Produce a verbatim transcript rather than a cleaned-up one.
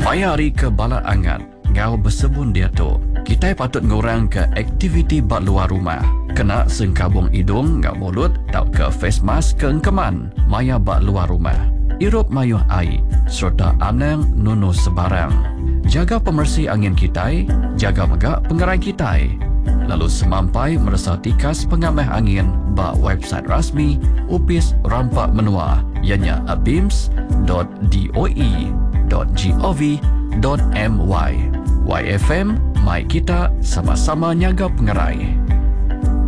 Mayari ke bala angat, ngau bersebun dia tu. Kita patut ngurang ke aktiviti bat luar rumah. Kena sengkabung hidung ngau mulut, tau ke face mask ke engkeman. Maya bat luar rumah. Irup mayuh air, serta anang nunu sebarang. Jaga pemersih angin kita, jaga megak pengerai kita. Lalu semampai merasa tikas pengamah angin ba website rasmi Upis Rampak Menua, ianya abims dot doe dot gov dot my. Y F M, mai kita sama-sama nyaga pengerai.